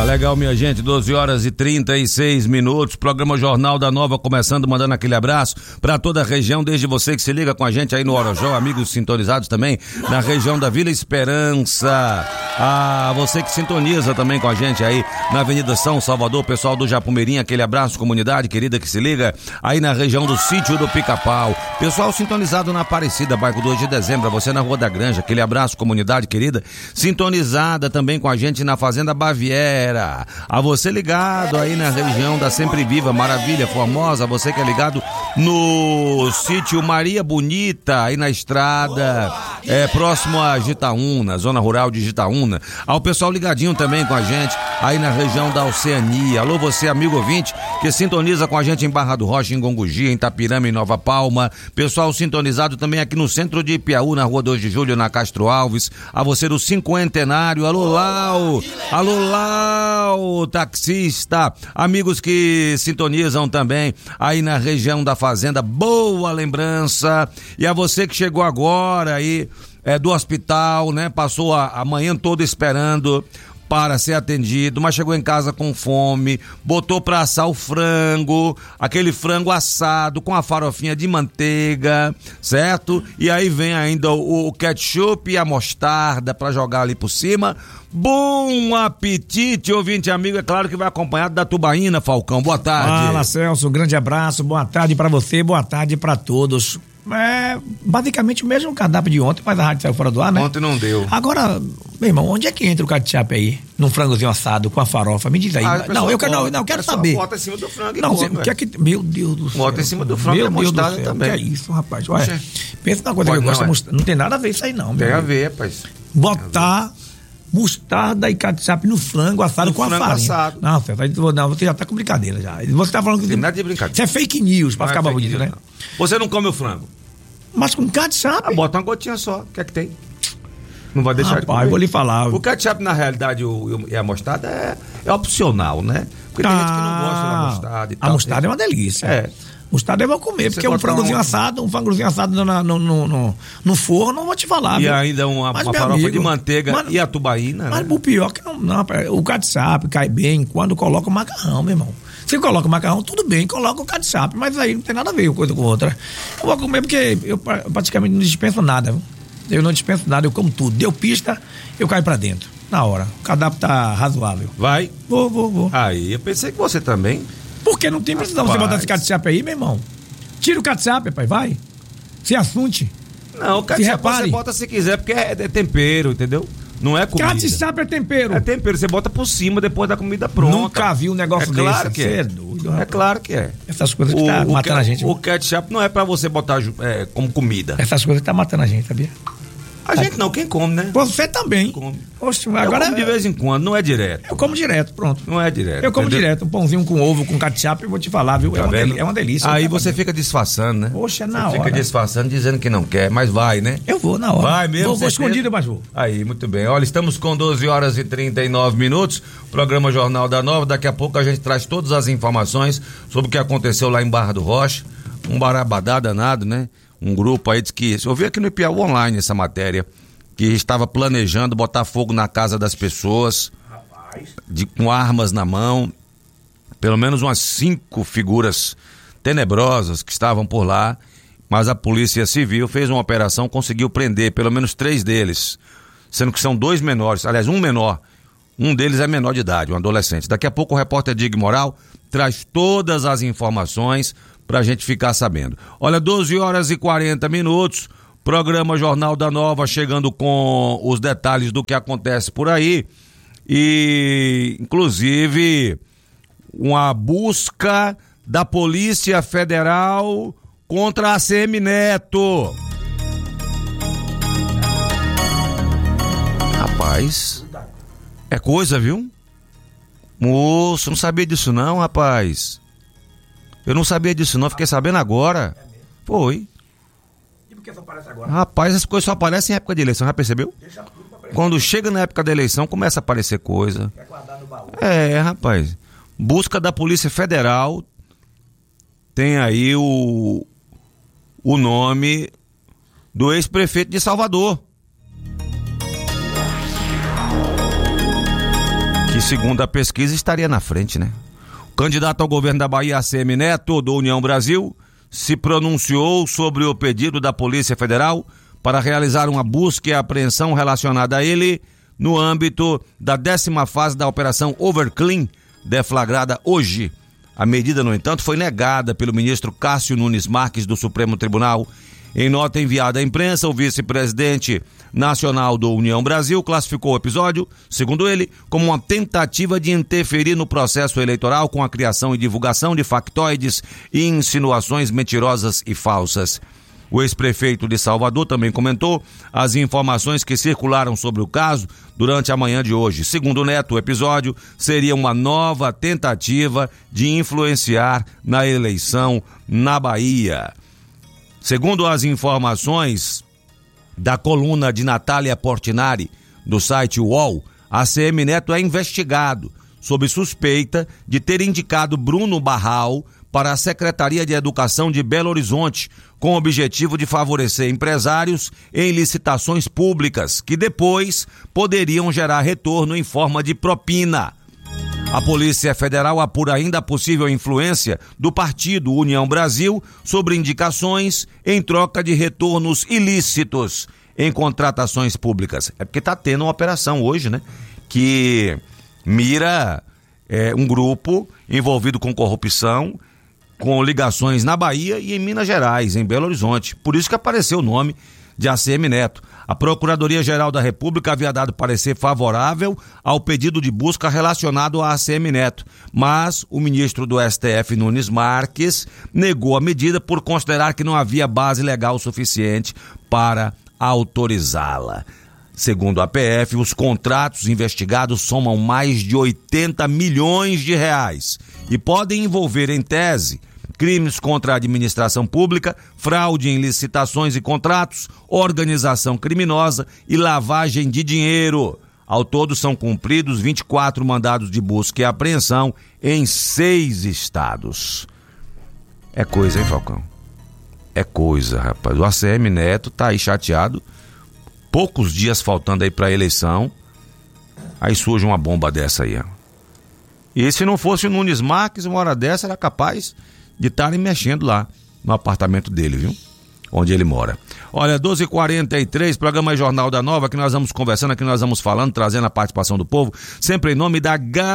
Tá legal, minha gente, 12 horas e 36 minutos, programa Jornal da Nova começando, mandando aquele abraço pra toda a região, desde você que se liga com a gente aí no Orojó, amigos sintonizados também na região da Vila Esperança, a você que sintoniza também com a gente aí na Avenida São Salvador, pessoal do Japumirim, aquele abraço, comunidade querida que se liga aí na região do Sítio do Pica-Pau, pessoal sintonizado na Aparecida, bairro 2 de Dezembro, a você na Rua da Granja, aquele abraço, comunidade querida, sintonizada também com a gente na Fazenda Baviera, a você ligado aí na região da Sempre Viva, Maravilha, Formosa, você que é ligado no sítio Maria Bonita, aí na estrada, próximo a Gitaúna, zona rural de Gitaúna, ao pessoal ligadinho também com a gente aí na região da Oceania. Alô, você amigo ouvinte que sintoniza com a gente em Barra do Rocha, em Gongogi, em Itapirama, em Nova Palma, pessoal sintonizado também aqui no centro de Ipiaú, na Rua 2 de Julho, na Castro Alves, a você do Cinquentenário, alô Lau, taxista, amigos que sintonizam também aí na região da Fazenda, boa lembrança, e a você que chegou agora aí do hospital, né, passou a manhã toda esperando para ser atendido, mas chegou em casa com fome, botou pra assar o frango, aquele frango assado com a farofinha de manteiga, certo? E aí vem ainda o ketchup e a mostarda pra jogar ali por cima. Bom apetite, ouvinte amigo, é claro que vai acompanhado da tubaína, Falcão, boa tarde. Fala, Celso, um grande abraço, boa tarde pra você, boa tarde pra todos. Basicamente o mesmo cardápio de ontem, mas a rádio saiu fora do ar, né? Ontem não deu. Agora, meu irmão, onde é que entra o ketchup aí? Num frangozinho assado com a farofa? Me diz aí. Eu quero saber. Bota em cima do frango e não, come, meu Deus do céu. Bota em cima do frango e a mostarda também. Que é isso, rapaz? Olha, pensa numa coisa que eu gosto, não tem nada a ver isso aí não. Tem a ver, rapaz. Botar mostarda e ketchup no frango assado com a farinha. Assado. Não, você já tá com brincadeira já. Você tá falando que... Tem nada de brincadeira. Isso é fake news pra ficar bonito, né? Você não come o frango? Mas com ketchup? Bota uma gotinha só, o que é que tem? Não vai deixar de comer. Rapaz, vou lhe falar. O ketchup, na realidade, e a mostarda é opcional, né? Porque tem gente que não gosta da mostarda e tal. A mostarda é uma delícia. Mostarda eu vou comer, porque um frangozinho assado no forno, não vou te falar. E ainda uma farofa de manteiga e a tubaína, mas né? o pior que não, o ketchup cai bem quando coloca o macarrão, meu irmão. Se coloca o macarrão, tudo bem, coloca o ketchup, mas aí não tem nada a ver uma coisa com outra. Eu vou comer porque eu praticamente não dispenso nada, viu? Eu não dispenso nada, eu como tudo. Deu pista, eu caio pra dentro, na hora. O cardápio tá razoável. Vai? Vou. Aí, eu pensei que você também. Porque não tem precisão você botar esse ketchup aí, meu irmão. Tira o ketchup, rapaz, vai. Se assunte. Não, o ketchup você bota se quiser, porque é tempero, entendeu? Não é comida. Ketchup é tempero. É tempero, você bota por cima depois da comida pronta. Nunca vi um negócio desse. Claro que é. Doido, é claro que é. Essas coisas que tá matando a gente. O ketchup não é pra você botar como comida. Essas coisas que tá matando a gente, sabia? A gente não, quem come, né? Você também. Come. Oxe, agora eu como de vez em quando, não é direto. Eu como direto, pronto. Não é direto. Eu como direto, um pãozinho com ovo, com ketchup, eu vou te falar, viu? Tá é uma delícia. Aí você fica disfarçando, né? Poxa, na hora. Fica disfarçando, dizendo que não quer, mas vai, né? Eu vou na hora. Vai mesmo. Vou escondido, mas vou. Aí, muito bem. Olha, estamos com 12 horas e 39 minutos, programa Jornal da Nova. Daqui a pouco a gente traz todas as informações sobre o que aconteceu lá em Barra do Rocha. Um barabadá danado, né? Um grupo aí diz que... Eu vi aqui no Ipiaú Online essa matéria, que estava planejando botar fogo na casa das pessoas, com armas na mão, pelo menos umas 5 figuras tenebrosas que estavam por lá, mas a Polícia Civil fez uma operação, conseguiu prender pelo menos 3 deles, sendo que são 2 menores, aliás, um menor, um deles é menor de idade, um adolescente. Daqui a pouco o repórter Dig Moral traz todas as informações pra gente ficar sabendo. Olha, 12 horas e 40 minutos, programa Jornal da Nova chegando com os detalhes do que acontece por aí e, inclusive, uma busca da Polícia Federal contra a ACM Neto. Rapaz, é coisa, viu? Moço, não sabia disso não, rapaz. Eu não sabia disso não, fiquei sabendo agora. Foi. Que só aparece agora. Rapaz, essas coisas só aparecem em época de eleição, já percebeu? Quando chega na época da eleição, começa a aparecer coisa. Quer guardar no baú. Rapaz. Busca da Polícia Federal. Tem aí o nome do ex-prefeito de Salvador, que que, segundo a pesquisa, estaria na frente, né? O candidato ao governo da Bahia, ACM Neto, do União Brasil, se pronunciou sobre o pedido da Polícia Federal para realizar uma busca e apreensão relacionada a ele no âmbito da 10ª fase da Operação Overclean, deflagrada hoje. A medida, no entanto, foi negada pelo ministro Cássio Nunes Marques do Supremo Tribunal. Em nota enviada à imprensa, o vice-presidente nacional do União Brasil classificou o episódio, segundo ele, como uma tentativa de interferir no processo eleitoral com a criação e divulgação de factoides e insinuações mentirosas e falsas. O ex-prefeito de Salvador também comentou as informações que circularam sobre o caso durante a manhã de hoje. Segundo Neto, o episódio seria uma nova tentativa de influenciar na eleição na Bahia. Segundo as informações da coluna de Natália Portinari, do site UOL, ACM Neto é investigado sob suspeita de ter indicado Bruno Barral para a Secretaria de Educação de Belo Horizonte, com o objetivo de favorecer empresários em licitações públicas, que depois poderiam gerar retorno em forma de propina. A Polícia Federal apura ainda a possível influência do partido União Brasil sobre indicações em troca de retornos ilícitos em contratações públicas. É porque está tendo uma operação hoje, né? Que mira um grupo envolvido com corrupção, com ligações na Bahia e em Minas Gerais, em Belo Horizonte. Por isso que apareceu o nome de ACM Neto. A Procuradoria-Geral da República havia dado parecer favorável ao pedido de busca relacionado a ACM Neto, mas o ministro do STF, Nunes Marques, negou a medida por considerar que não havia base legal suficiente para autorizá-la. Segundo a PF, os contratos investigados somam mais de 80 milhões de reais e podem envolver, em tese, crimes contra a administração pública, fraude em licitações e contratos, organização criminosa e lavagem de dinheiro. Ao todo, são cumpridos 24 mandados de busca e apreensão em 6 estados. É coisa, hein, Falcão? É coisa, rapaz. O ACM Neto tá aí chateado, poucos dias faltando aí pra eleição, aí surge uma bomba dessa aí, ó. E se não fosse o Nunes Marques, uma hora dessa era capaz de estarem mexendo lá no apartamento dele, viu? Onde ele mora. Olha, 12h43, programa Jornal da Nova, que nós vamos conversando, que nós vamos falando, trazendo a participação do povo, sempre em nome da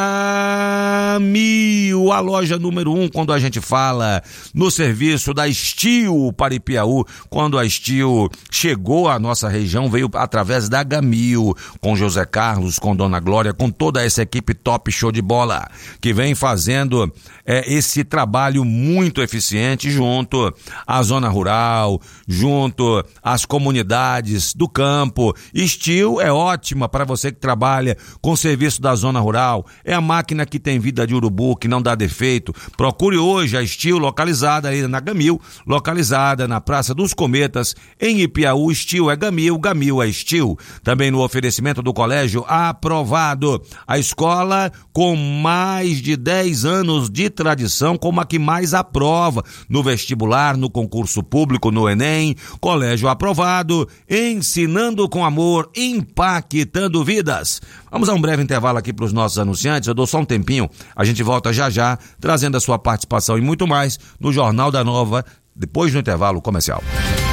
Gamil, a loja número 1, quando a gente fala no serviço da Steel para Ipiaú. Quando a Steel chegou à nossa região, veio através da Gamil, com José Carlos, com Dona Glória, com toda essa equipe top, show de bola, que vem fazendo esse trabalho muito eficiente junto à zona rural, junto às comunidades do campo. Steel é ótima para você que trabalha com serviço da zona rural. É a máquina que tem vida de urubu, que não dá defeito. Procure hoje a Steel, localizada aí na Gamil, localizada na Praça dos Cometas, em Ipiaú. Steel é Gamil, Gamil é Steel. Também no oferecimento do Colégio Aprovado, a escola com mais de 10 anos de tradição, como a que mais aprova no vestibular, no concurso público, no Enem. Colégio Aprovado, ensinando com amor, impactando vidas. Vamos a um breve intervalo aqui para os nossos anunciantes. Eu dou só um tempinho, a gente volta já já, trazendo a sua participação e muito mais no Jornal da Nova, depois do intervalo comercial.